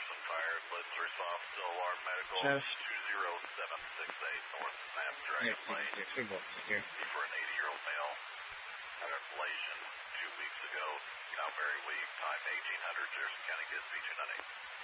Madison Fire, Blitz response to alarm medical 20768 North Snapdragon Lane. For an 80-year-old male. Had an ablation 2 weeks ago. Now very weak. Time 1800. Jersey County, Gets Beach, 298.